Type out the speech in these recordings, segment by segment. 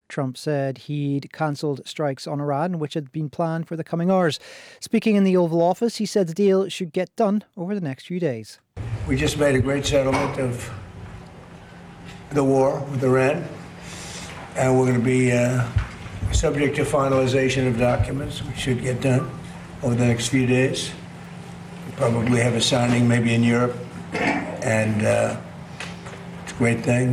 Trump said he'd cancelled strikes on Iran, which had been planned for the coming hours. Speaking in the Oval Office, he said the deal should get done over the next few days. We just made a great settlement of the war with Iran, and we're going to be subject to finalization of documents, which should get done over the next few days. We'll probably have a signing maybe in Europe, and it's a great thing.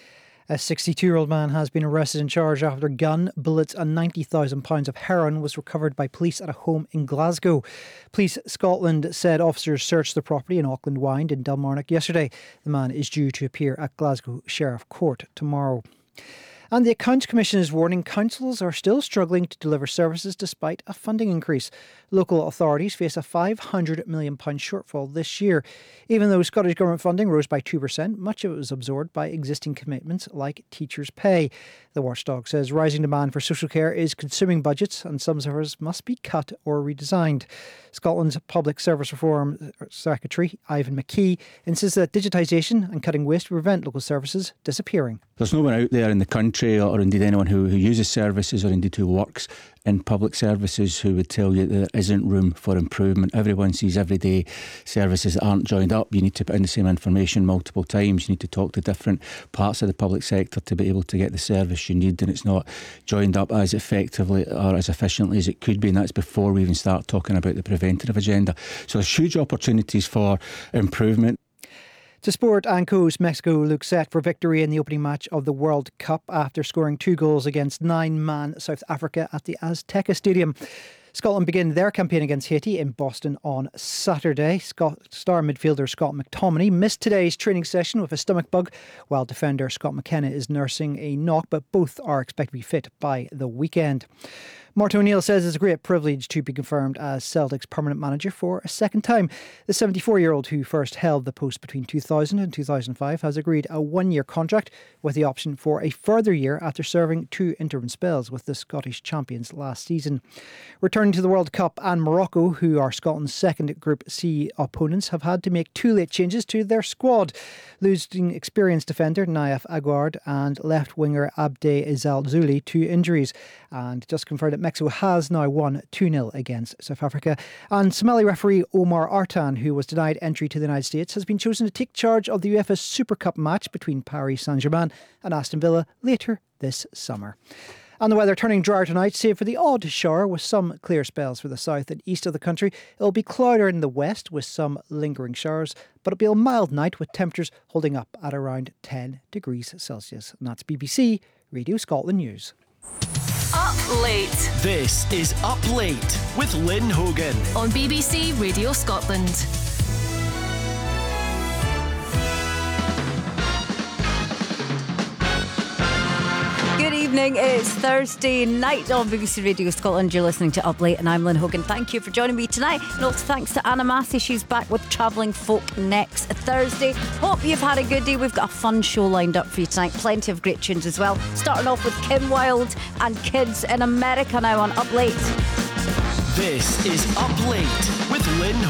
A 62-year-old man has been arrested and charged after gun, bullets and £90,000 of heroin was recovered by police at a home in Glasgow. Police Scotland said officers searched the property in Auckland Wynd in Dalmarnock yesterday. The man is due to appear at Glasgow Sheriff Court tomorrow. And the Accounts Commission is warning councils are still struggling to deliver services despite a funding increase. Local authorities face a £500 million shortfall this year. Even though Scottish Government funding rose by 2%, much of it was absorbed by existing commitments like teachers' pay. The watchdog says rising demand for social care is consuming budgets and some services must be cut or redesigned. Scotland's Public Service Reform Secretary, Ivan McKee, insists that digitisation and cutting waste will prevent local services disappearing. There's no one out there in the country, or indeed anyone who uses services, or indeed who works in public services, who would tell you that there isn't room for improvement. Everyone sees everyday services that aren't joined up. You need to put in the same information multiple times. You need to talk to different parts of the public sector to be able to get the service you need, and it's not joined up as effectively or as efficiently as it could be, and that's before we even start talking about the preventative agenda. So there's huge opportunities for improvement. To sport, and Coast Mexico looks set for victory in the opening match of the World Cup after scoring 2 goals against 9-man South Africa at the Azteca Stadium. Scotland begin their campaign against Haiti in Boston on Saturday. Star midfielder Scott McTominay missed today's training session with a stomach bug, while defender Scott McKenna is nursing a knock, but both are expected to be fit by the weekend. Martin O'Neill says it's a great privilege to be confirmed as Celtic's permanent manager for a second time. The 74-year-old who first held the post between 2000 and 2005 has agreed a 1-year contract with the option for a further year after serving 2 interim spells with the Scottish champions last season. Returning to the World Cup, and Morocco, who are Scotland's second Group C opponents, have had to make 2 late changes to their squad, losing experienced defender Naif Aguerd and left winger Abde Zuli to injuries, and just confirmed that Mexico has now won 2-0 against South Africa. And Somali referee Omar Artan, who was denied entry to the United States, has been chosen to take charge of the UEFA Super Cup match between Paris Saint-Germain and Aston Villa later this summer. And the weather turning drier tonight, save for the odd shower with some clear spells for the south and east of the country. It'll be cloudier in the west with some lingering showers, but it'll be a mild night with temperatures holding up at around 10 degrees Celsius. And that's BBC Radio Scotland News. Up Late. This is Up Late with Lynn Hogan on BBC Radio Scotland. Good evening, it's Thursday night on BBC Radio Scotland. You're listening to Up Late and I'm Lynn Hogan. Thank you for joining me tonight. And also thanks to Anna Massey, she's back with Travelling Folk next Thursday. Hope you've had a good day. We've got a fun show lined up for you tonight. Plenty of great tunes as well. Starting off with Kim Wilde and Kids in America now on Up Late. This is Up Late with Lynn